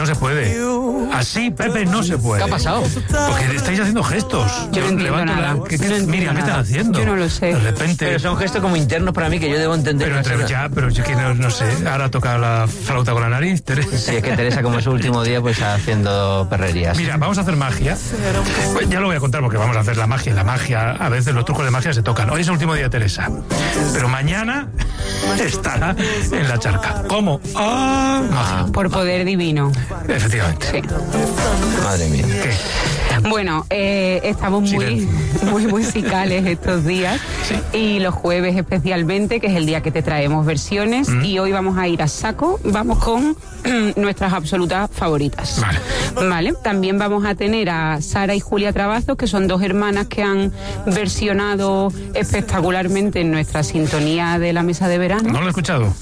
no se puede. Así, Pepe, no se puede. ¿Qué ha pasado? Porque estáis haciendo gestos. Yo no entiendo nada. Miriam, ¿qué están haciendo? Yo no lo sé. De repente... Pero son gestos como internos para mí que yo debo entender. Pero yo que no sé. Ahora toca la flauta con la nariz, Teresa. Sí, es que Teresa, como es su último día, pues haciendo perrerías. Mira, vamos a hacer magia. Pues ya lo voy a contar porque vamos a hacer la magia. La magia, a veces los trucos de magia se tocan. Hoy es el último día de Teresa. Pero mañana estará en la charca. ¿Cómo? Magia. Por poder divino. Efectivamente. Sí. Madre mía. ¿Qué? Bueno, estamos muy musicales estos días. Sí. Y los jueves especialmente, que es el día que te traemos versiones. Y hoy vamos a ir a saco. Vamos con nuestras absolutas favoritas. Vale. También vamos a tener a Sara y Julia Travazos, que son dos hermanas que han versionado espectacularmente en nuestra sintonía de la mesa de verano. No lo he escuchado.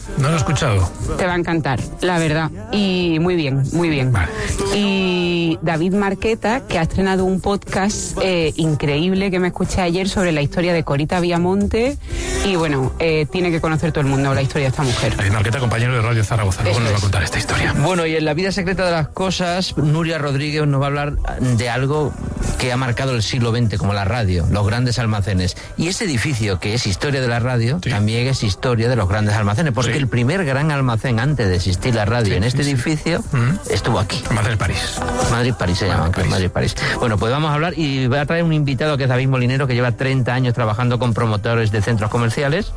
Te va a encantar, la verdad. Y muy bien, muy bien. Vale. Y David Marqueta, que ha estrenado un podcast increíble que me escuché ayer sobre la historia de Corita Viamonte. Y bueno, tiene que conocer todo el mundo la historia de esta mujer. David Marqueta, compañero de Radio Zaragoza. Luego nos va a contar esta historia. Bueno, y en La vida secreta de las cosas, Nuria Rodríguez nos va a hablar de algo que ha marcado el siglo XX, como la radio, los grandes almacenes. Y ese edificio, que es historia de la radio, también es historia de los grandes almacenes, porque el primer gran almacén antes de existir la radio en este edificio estuvo aquí. Madrid-París. Madrid-París se llama. Madrid-París. Bueno, pues vamos a hablar y voy a traer un invitado que es David Molinero, que lleva 30 años trabajando con promotores de centros comerciales.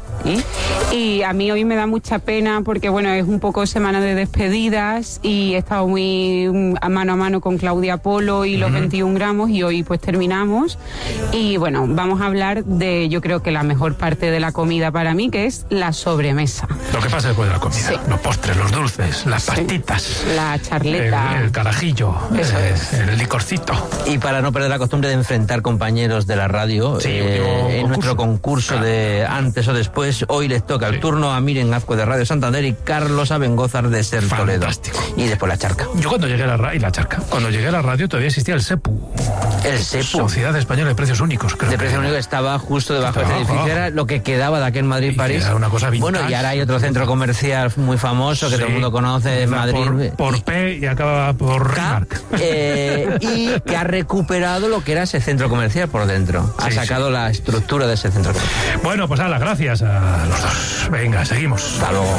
Y a mí hoy me da mucha pena porque, bueno, es un poco semana de despedidas y he estado muy a mano con Claudia Polo y los 21 gramos y hoy pues terminamos. Y bueno, vamos a hablar de, yo creo que la mejor parte de la comida para mí, que es la sobremesa. Lo que pasa después de la comida. Sí. Los postres, los dulces, las pastitas. La charleta. El carajillo. El licorcito. Y para no perder la costumbre de enfrentar compañeros de la radio, en nuestro concurso de antes o después, hoy les toca el turno a Miren Azcue de Radio Santander y Carlos Abengózar de Ser Toledo. Y después la charca. Yo cuando llegué a la radio, y la charca, cuando llegué a la radio todavía existía el SEPU. El SEPU. Sociedad Española de Precios Únicos, creo. De Precios Únicos estaba justo debajo de este edificio. Era lo que quedaba de aquel Madrid-París. Era una cosa vintage. Bueno, y ahora hay otro centro comercial muy famoso que todo el mundo conoce en Madrid. Por P y acaba por Rimark. Y que ha recuperado lo que era ese centro comercial por dentro. Ha sacado la estructura de ese centro comercial. Bueno, pues las gracias a los dos. Venga, seguimos. Hasta luego.